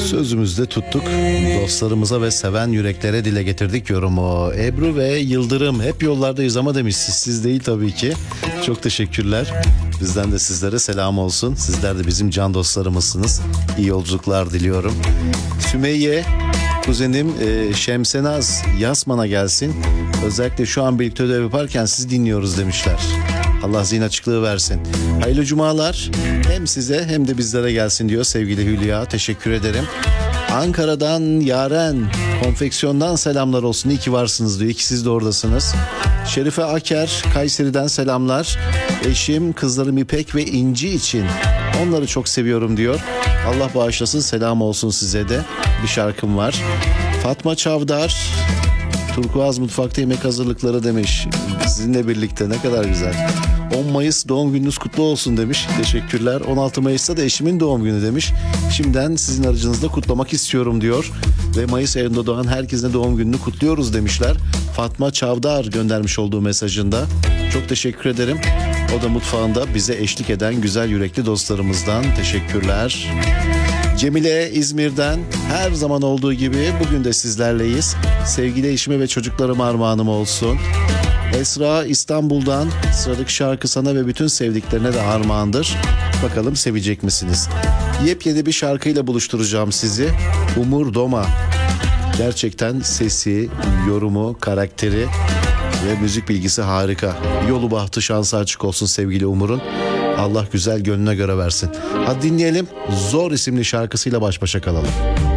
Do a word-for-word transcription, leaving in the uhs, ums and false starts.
Sözümüzde tuttuk. Dostlarımıza ve seven yüreklere dile getirdik yorumu. Ebru ve Yıldırım hep yollardayız ama demiş, siz, siz değil tabii ki. Çok teşekkürler. Bizden de sizlere selam olsun. Sizler de bizim can dostlarımızsınız. İyi yolculuklar diliyorum. Sümeyye, kuzenim e, Şemsenaz Yasman'a gelsin. Özellikle şu an birlikte ödev yaparken sizi dinliyoruz demişler. Allah zihin açıklığı versin. Hayırlı cumalar hem size hem de bizlere gelsin diyor sevgili Hülya. Teşekkür ederim. Ankara'dan Yaren Konfeksiyon'dan selamlar olsun. İyi ki varsınız diyor. İyi ki siz de oradasınız. Şerife Aker Kayseri'den selamlar. Eşim, kızlarım İpek ve İnci için onları çok seviyorum diyor. Allah bağışlasın, selam olsun size de. Bir şarkım var. Fatma Çavdar Turkuaz Mutfakta yemek hazırlıkları demiş. Sizinle birlikte ne kadar güzel. on Mayıs doğum gününüz kutlu olsun demiş. Teşekkürler. on altı Mayıs'ta da eşimin doğum günü demiş. Şimdiden sizin aracınızda kutlamak istiyorum diyor. Ve Mayıs ayında doğan herkesin doğum gününü kutluyoruz demişler. Fatma Çavdar göndermiş olduğu mesajında. Çok teşekkür ederim. O da mutfağında bize eşlik eden güzel yürekli dostlarımızdan. Teşekkürler. Cemile İzmir'den her zaman olduğu gibi bugün de sizlerleyiz. Sevgili eşime ve çocuklarıma armağanım olsun. Esra İstanbul'dan sıradaki şarkı sana ve bütün sevdiklerine de armağandır. Bakalım sevecek misiniz? Yepyeni bir şarkıyla buluşturacağım sizi. Umur Doma. Gerçekten sesi, yorumu, karakteri ve müzik bilgisi harika. Yolu bahtı şansı açık olsun sevgili Umur'un. Allah güzel gönlüne göre versin. Hadi dinleyelim. Zor isimli şarkısıyla baş başa kalalım.